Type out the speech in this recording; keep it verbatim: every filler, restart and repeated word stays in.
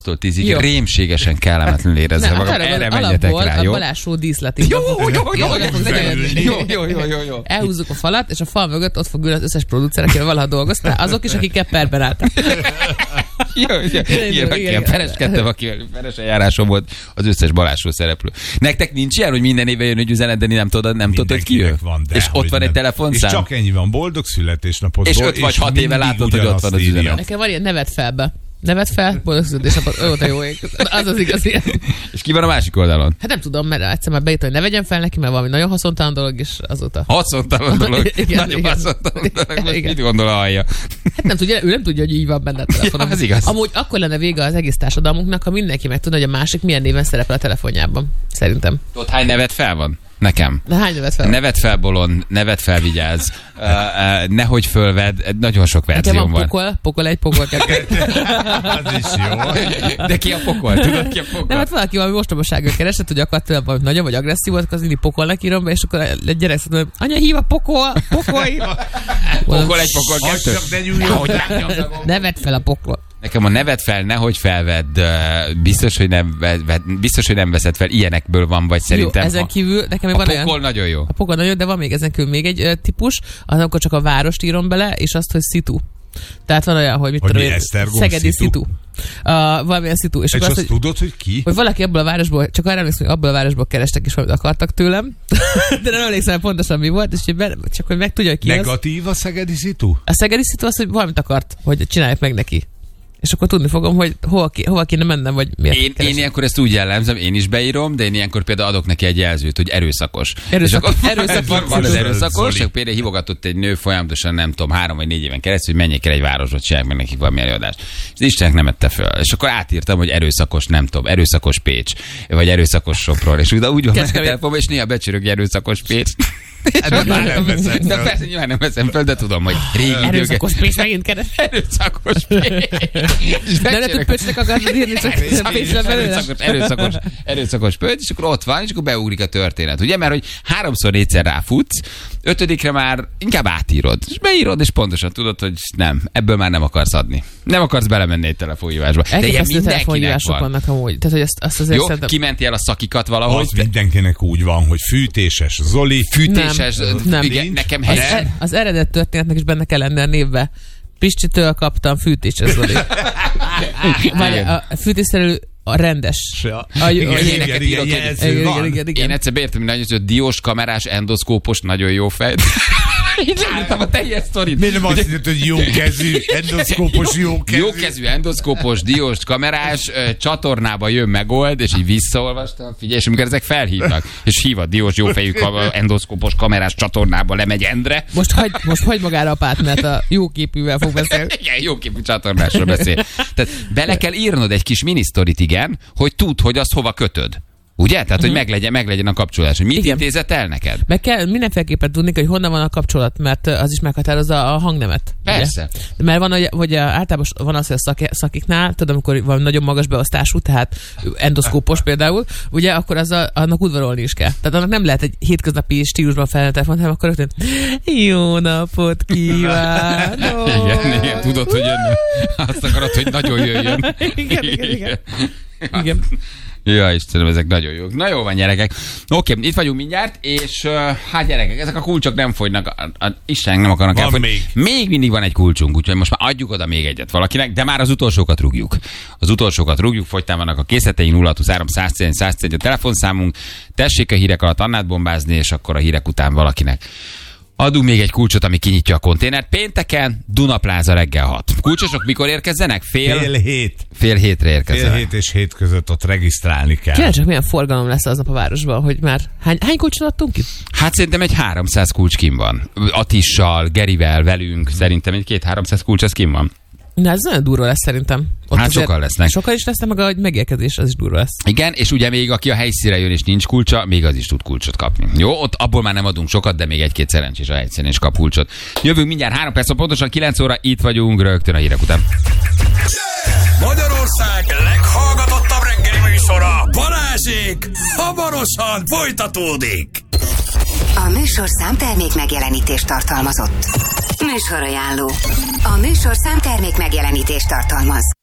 tízig rémségesen kellemetlenül érezze magam. Erre menjetek rá, jó? A balásó díszleti. Jó, jó, jó, jó, jó, jó, jó, jó. Elhúzzuk a falat, és a fal mögött ott fog ülni az összes producer, akivel valaha dolgoztál, azok is, akik perben álltak. Jó, ilyen, aki pereskedtem, akivel peres eljárásom volt az összes balásó szereplő. Nektek nincs ilyen, hogy minden éve jön egy üzenet, de nem tudod, nem tudod, hogy ki jön? És ott van egy telefonszám. És csak ennyi van, boldog születésnapot. És öt vagy hat éve látod, hogy ott van az üzenet. Nekem van ilyen nevet felbe. Nevet fel, boldog születésnapot, ó, te jó ég. Az az igazi. És ki van a másik oldalon? Hát nem tudom, mert egyszer már beírtam, hogy ne vegyen fel neki, mert valami nagyon haszontalan dolog, és azóta. Haszontalan dolog? Igen, nagyon igen. Haszontalan dolog. Most mit gondol a hallja? Hát nem tudja, ő nem tudja, hogy így van benne a telefonom. Ja, ez igaz. Amúgy akkor lenne vége az egész társadalmunknak, ha mindenki meg tudna, hogy a másik milyen néven szerepel a telefonjában. Szerintem. Ott hány nevet fel van? Nekem. De hány nevet fel? Nevet fel, bolond, nevet fel, vigyázz. Uh, uh, nehogy fölved, nagyon sok verzió van. van. Pokol, pokol egy, pokol kettő. Az is jó. De ki a pokol? Tudod ki a pokol? Nem, hát valaki valami ostobasággal keresett, hogy akart tőle valami nagyon vagy agresszív volt, akkor az mindig pokolnak írom be, és akkor egy gyerek szólt, hogy anya, hív a pokol, pokol hív. Pokol egy, pokol kettő. Nevet fel a pokol. Nekem a nevet fel, nehogy felvedd, biztos, hogy nem, biztos, hogy nem veszed fel, ilyenekből van, vagy szerintem. Jó, ezen kívül nekem még a van pokol olyan, nagyon jó. A pokol nagyon, de van még ezen kívül még egy ö, típus, akkor csak a várost írom bele, és azt, hogy szitu. Tehát van olyan, hogy mit hogy tudom én, Szegedi szitu. szitu. Uh, valamilyen szitu. És, és azt, azt, hogy tudod, hogy ki? Hogy valaki ebből a városból, csak arra emlékszem, hogy abból a városból kerestek, és valamit akartak tőlem. De nem emlékszem pontosan mi volt, és hogy be, csak hogy meg tudja, hogy ki negatív az. A Szegedi szitu? A Szegedi szitu az, hogy valamit akart, hogy csinálják meg neki. És akkor tudni fogom, hogy hova, ki, hova kéne mennem, vagy miért. Én, én ilyenkor ezt úgy jellemzem, én is beírom, de én ilyenkor például adok neki egy jelzőt, hogy erőszakos. Erőszak, és akkor erőszak, van, van az erőszakos, csak például hívogatott egy nő folyamatosan, nem tudom, három vagy négy éven keresztül, hogy menjék el egy városba, csinálják meg nekik valami előadást. És Istenek nem ette föl. És akkor átírtam, hogy erőszakos, nem tudom, erőszakos Pécs, vagy erőszakos Sopron. És úgy, úgy van meg a telefonban, és néha becsörög erőszakos Pécs. De már nem veszem föl. De persze, nyilván nem veszem föl, de tudom, hogy régi idők. Erőszakos Pécs megint keres. Erőszakos Pécs. De nem tud Pécsnek akartad írni, csak Pécsre belőle. Erőszakos, erőszakos Pécs, és akkor ott van, és akkor beugrik a történet. Ugye, mert hogy háromszor, négyszer ráfutsz, ötödikre már inkább átírod. És beírod, és pontosan tudod, hogy nem, ebből már nem akarsz adni. Nem akarsz belemenni egy telefonhívásba. De ilyen mindenkinek van. Vannak amúgy. Tehát, hogy azt, azt azért jó, szerintem... kimentél el a szakikat valahogy. Az mindenkinek úgy van, hogy fűtéses Zoli. Fűtéses, nem, nem. Igen, nekem az, e, az eredet történetnek is benne kell lenni a névbe. Piscsitől kaptam fűtéses Zoli. Vagy a fűtésszerelő a rendes. A, igen, igen, igen, igen, igen, igen. Én egyszer beértem, hogy diós, kamerás, endoszkópos, nagyon jó fej. Így láttam a teljes sztorit. Miért nem azt mondod, hogy jó kezű, endoszkópos, jó kezű? Jó kezű, endoszkópos, diós, kamerás, csatornába jön, megold, és így visszaolvastam. Figyelj, és amikor ezek felhívnak, és hív a diós, jófejű, endoszkópos, kamerás csatornába, lemegy Endre. Most hagy, most hagy magára apát, mert a jóképűvel fog beszélni. Igen, jóképű csatornásról beszél. Tehát bele kell írnod egy kis minisztorit, igen, hogy tudd, hogy azt hova kötöd. Ugye? Tehát, uh-huh. hogy meglegyen, meglegyen a kapcsolás. Hogy mit igen. intézett el neked? Meg kell mindenféleképpen tudni, hogy honnan van a kapcsolat, mert az is meghatározza a hangnemet. Persze. Ugye? Mert van, hogy általában van az, hogy a szaki, szakiknál, tudom, amikor van nagyon magas beosztású, tehát endoszkópos például, ugye, akkor az a, annak udvarolni is kell. Tehát annak nem lehet egy hétköznapi stílusban felvenni telefont, hanem akkor rögtön jó napot kívánok! Igen, igen, tudod, hogy jön. Azt akarod, hogy nagyon jöjjön. Igen, igen, igen. Igen. Ja, Istenem, ezek nagyon jók. Na jó van, gyerekek. Oké, itt vagyunk mindjárt, és uh, hát gyerekek, ezek a kulcsok nem fogynak. A, a, Istenek nem akarnak elfogyni. Még. még mindig van egy kulcsunk, úgyhogy most már adjuk oda még egyet valakinek, de már az utolsókat rúgjuk. Az utolsókat rúgjuk, fogytán vannak a készleteink, nulla huszonhárom száz tizenegy száz tizenegy a telefonszámunk. Tessék a hírek alatt Annát bombázni, és akkor a hírek után valakinek adunk még egy kulcsot, ami kinyitja a konténert. Pénteken Dunapláza reggel hat. Kulcsosok mikor érkezzenek? Fél, fél hét. Fél hétre érkezzenek. Fél hét és hét között ott regisztrálni kell. Kérdez csak, milyen forgalom lesz aznap a városban, hogy már hány, hány kulcsot adtunk ki? Hát szerintem egy háromszáz kulcs kim van. Atissal, Gerivel, velünk. Szerintem egy két-háromszáz kulcs az kim van. Na, ez nagyon durva lesz szerintem. Ott hát sokan lesznek. Sokan is lesznek, meg a megérkezés az is durva lesz. Igen, és ugye még aki a helyszínre jön és nincs kulcsa, még az is tud kulcsot kapni. Jó, ott abból már nem adunk sokat, de még egy-két szerencsés a helyszínen is kap kulcsot. Jövünk mindjárt három perc, pontosan kilenc óra, itt vagyunk rögtön a hírek után. Magyarország leghallgatottabb reggeli műsora, Balázsék, hamarosan folytatódik. A műsor számtermék megjelenítést tartalmazott. Műsorajánló. A műsor számtermék megjelenítést tartalmaz.